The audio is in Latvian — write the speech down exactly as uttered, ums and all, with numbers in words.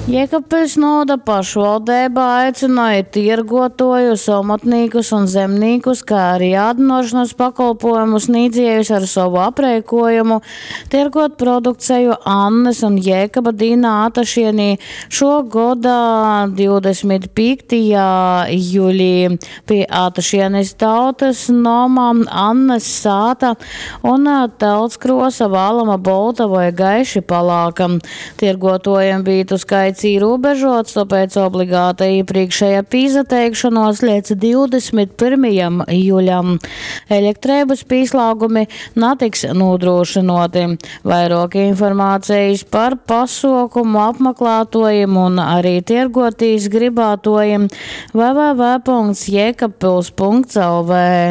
Jēkabpils novada pašvaldība aicināja tirgotājus, amatniekus un zemniekus, kā arī ādinošanas pakalpojumu sniedzējus ar savu aprēkojumu tirgot produkciju Annes un Jēkaba Dīna Atašienī šo gada divdesmit piektajā jūlijā pie Atašienes tautas nomā Annes sāta un Teltskrosa Valama bolta vai gaiši palāka. Tirgotājiem bītu skaits ierobežots, tāpēc obligāta iepriekšējā pīzateikšanos līdz divdesmit pirmajam jūlijam. Elektrības pīslāgumi netiks nodrošinoti. Vairāk informācijas par pasaukumu apmeklētojiem un arī tirgotīs gribētojiem w w w punkts jēkabpils punkts l v.